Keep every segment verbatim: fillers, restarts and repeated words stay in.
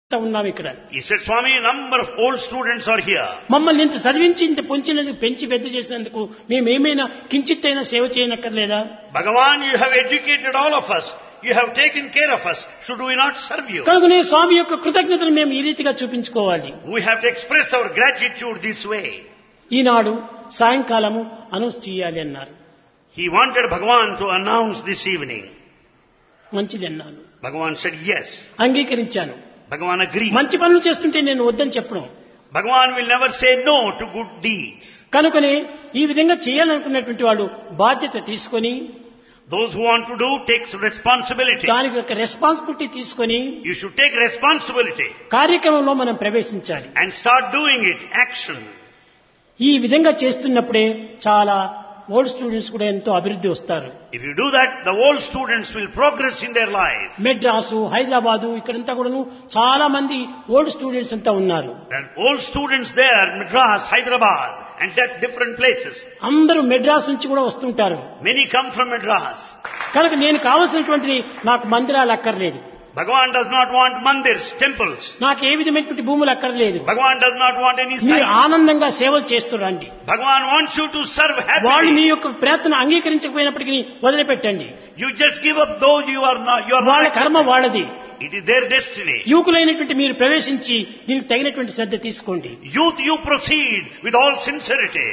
ఉన్నాం ఇక్కడ. He said, Swami, a number of old students are here. మమ్మల్ని ఇంత చదివించి ఇంత పొంచినందుకు పెంచి పెద్ద చేసినందుకు మేమేమైనా కించిత్తైనా సేవ చేయనక్కర్లేదా? Bhagavan, you have educated all of us. You have taken care of us. Should we not serve you? కనుకనే స్వామి యొక్క కృతజ్ఞతను మేము ఈ రీతిగా చూపించుకోవాలి. We have to express our gratitude this way. ఈనాడు సాయంకాలము అనౌన్స్ చేయాలి అన్నారు. He wanted Bhagavan to announce this evening. మంచిది అన్నాను. Bhagavan said yes. అంగీకరించాను. Bhagavan agreed. మంచి పనులు చేస్తుంటే నేను వద్దని చెప్పను. Bhagavan will never say no to good deeds. కనుకనే ఈ విధంగా చేయాలనుకున్నటువంటి వాళ్ళు బాధ్యత తీసుకొని, Those who want to do takes responsibility. దానికి ఒక రెస్పాన్సిబిలిటీ తీసుకొని You should take responsibility కార్యక్రమంలో మనం ప్రవేశించాలి. and start doing it. Action. ఈ విధంగా చేస్తున్నప్పుడే చాలా ఓల్డ్ స్టూడెంట్స్ కూడా ఎంతో అభివృద్ధి వస్తారు. If you do that, the old students will progress in their life. Madras, Hyderabad ఇక్కడంతా కూడాను చాలా మంది ఓల్డ్ స్టూడెంట్స్ అంతా ఉన్నారు. There are old students there, Madras, Hyderabad, and at different places. అందరూ మెడ్రాస్ నుంచి కూడా వస్తుంటారు. Many come from Madras. కనుక నేను కావలసినటువంటి నాకు మందిరాలు అక్కర్లేదు. Bhagavan does not want mandirs, temples. నాకు ఏ విధమైనటువంటి భూములు అక్కర్లేదు. Bhagavan does not want any మీరు sites. ఆనందంగా సేవలు చేస్తురండి. Bhagavan wants you to serve వాళ్ళు మీ happily. యొక్క ప్రయత్నం అంగీకరించకపోయినప్పటికీ వదిలిపెట్టండి. You just give up though you are not, you are వాళ్ళ not కర్మ accepted. వాళ్ళది. It is their destiny. యువకులైనటువంటి మీరు ప్రవేశించి దీనికి తగినటువంటి శ్రద్ధ తీసుకోండి. Youth, you proceed with all sincerity.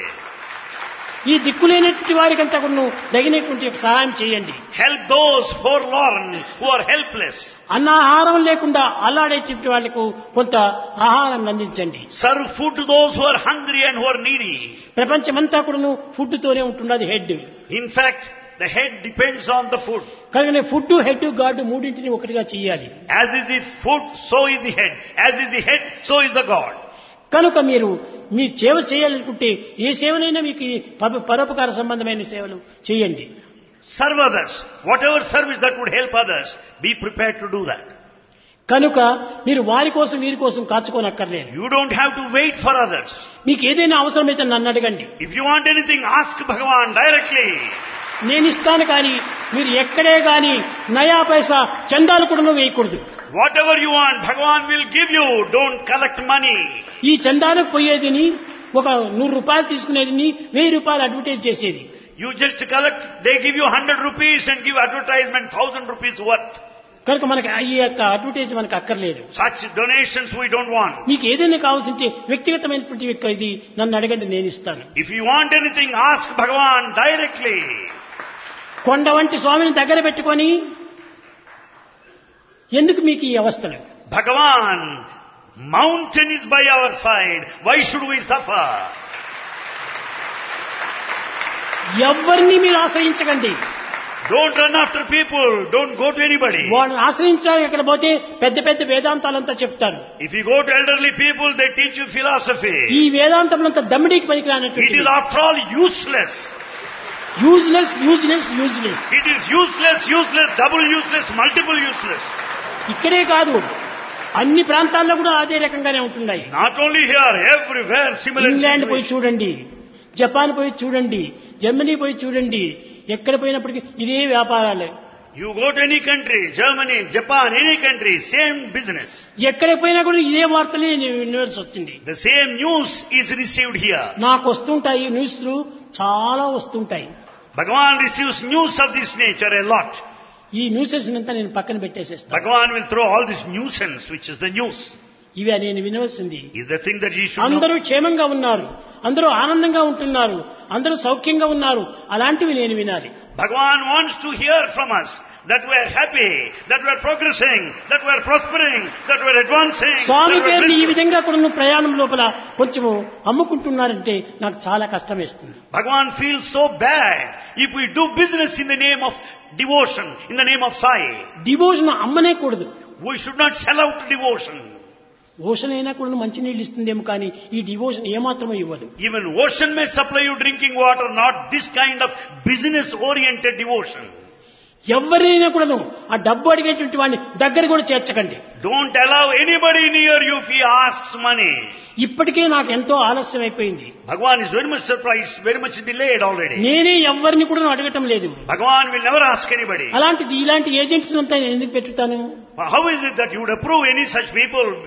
ఈ దిక్కులేనటువంటి వారికంతా కూడా తగినటువంటి యొక్క సహాయం చేయండి. Help those forlorn who are helpless. అన్నాహారం లేకుండా అల్లాడేటువంటి వాళ్లకు కొంత ఆహారం అందించండి. Serve food to those who are hungry and who are needy. ప్రపంచమంతా కూడాను ఫుడ్ తోనే ఉంటున్నది head. In fact, the head depends on the food. కనుక ఫుడ్, హెడ్, గాడ్ మూడింటిని ఒకటిగా చేయాలి. As is the food, so is the head. As is the head, so is the God. కనుక మీరు మీ సేవ చేయాలనుకుంటే ఏ సేవనైనా మీకు ఈ పర- పరోపకార సంబంధమైన సేవలు చేయండి. Serve others. Whatever service that would help others, be prepared to do that. కనుక మీరు వారి కోసం వీరి కోసం కాచుకోనక్కర్లేదు. You don't have to wait for others. మీకు ఏదైనా అవసరమైతే నన్ను అడగండి. If you want anything, ask Bhagavan directly. నేను ఇస్తాను కానీ మీరు ఎక్కడే కానీ నయా పైసా చందాలు కూడా వేయకూడదు. Whatever you want, Bhagavan will give you. Don't collect money. ఈ చందాలకు పోయేదిని ఒక నూరు రూపాయలు తీసుకునేదిని వెయ్యి రూపాయలు అడ్వర్టైజ్ చేసేది. You just collect, they give you one hundred rupees and give advertisement one thousand rupees worth. కనుక మనకి ఈ యొక్క అడ్వర్టైజ్ మనకు అక్కర్లేదు. Such donations we don't want. మీకు ఏదైనా కావాల్సింటే వ్యక్తిగతమైనటువంటి యొక్క ఇది నన్ను అడగండి, నేను ఇస్తాను. If you want anything, ask Bhagavan directly. కొండ వంటి స్వామిని దగ్గర పెట్టుకొని ఎందుకు మీకు ఈ అవస్థలు? Bhagavan, mountain is by our side. Why should we suffer? ఎవరిని మీరు ఆశ్రయించకండి. Don't run after people. Don't go to anybody. వాళ్ళని ఆశ్రయించడానికి ఎక్కడ పోతే పెద్ద పెద్ద వేదాంతాలంతా చెప్తారు. If you go to elderly people, they teach you philosophy. ఈ వేదాంతములంతా దమ్మిడికి It పనికిరానటువంటి is after all useless. Useless useless useless. It is useless, useless, double useless, multiple useless. ఇక్కడే కాదు, అన్ని ప్రాంతాల్లో కూడా అదే రకంగానే ఉంటున్నాయి. Not only here, everywhere similar England పోయి situation. చూడండి, జపాన్ పోయి చూడండి, జర్మనీ పోయి చూడండి, ఎక్కడ పోయినప్పటికీ ఇదే వ్యాపారాలే. You go to any country, Germany, Japan, any country, same business. ఎక్కడ పోయినా కూడా ఇదే వార్తలే వినవలసి వచ్చింది. The same news is received here. నాకు వస్తుంటాయి న్యూస్లు, చాలా వస్తుంటాయి. Bhagavan receives news of this nature a lot. ఈ న్యూసెస్ అంతా నేను పక్కన పెట్టేసేస్తాను. Bhagavan will throw all this nuisance, which is the news, ఇవి నేను వినవలసింది. is the thing that you should know. అందరూ క్షేమంగా ఉన్నారు, అందరూ ఆనందంగా ఉంటున్నారు, అందరూ సౌఖ్యంగా ఉన్నారు, అలాంటివి నేను వినాలి. Bhagavan wants to hear from us that we are happy, that we are progressing, that we are prospering, that we are advancing. Swamy that we are పేరుని ఈ blessed. విధంగా కూడా ప్రయాణం లోపల కొంచెము అమ్ముకుంటున్నారంటే నాకు చాలా కష్టం వేస్తుంది. Bhagavan feels so bad if we do business in the name of devotion, in the name of Sai. Devotion అమ్మనే కూడదు. We should not sell out devotion. Ocean అయినా కూడా మంచి నీళ్ళు ఇస్తుందేమో కానీ ఈ డివోషన్ ఏమాత్రమో ఇవ్వదు. Even ocean may supply you drinking water, not this kind of business-oriented devotion. ఎవరైనా కూడాను ఆ డబ్బు అడిగేటువంటి వాడిని దగ్గర కూడా చేర్చకండి. Don't allow anybody near you if he asks money. ఇప్పటికే నాకు ఎంతో ఆలస్యం అయిపోయింది. Bhagavan is very much surprised, very much delayed already. నేనే ఎవరిని కూడా అడగటం లేదు. Bhagavan will never ask anybody. అలాంటిది ఇలాంటి ఏజెంట్స్ అంతా నేను ఎందుకు పెట్టుతాను? How is it that you would approve any such people